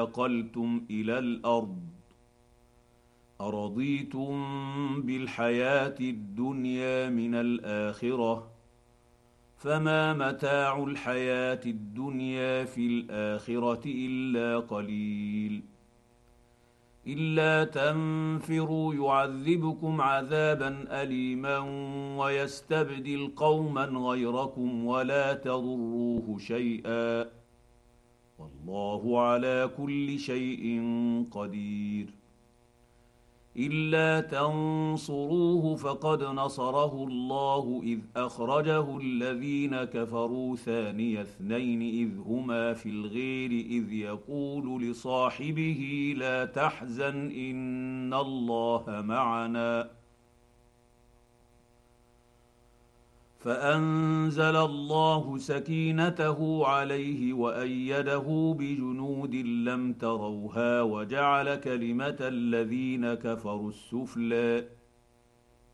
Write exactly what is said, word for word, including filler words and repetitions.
انتقلتم إلى الأرض أرضيتم بالحياة الدنيا من الآخرة فما متاع الحياة الدنيا في الآخرة إلا قليل إلا تنفروا يعذبكم عذابا أليما ويستبدل قوما غيركم ولا تضروه شيئا والله على كل شيء قدير إلا تنصروه فقد نصره الله إذ أخرجه الذين كفروا ثاني اثنين إذ هما في الغير إذ يقول لصاحبه لا تحزن إن الله معنا فأنزل الله سكينته عليه وأيده بجنود لم تروها وجعل كلمة الذين كفروا السفلى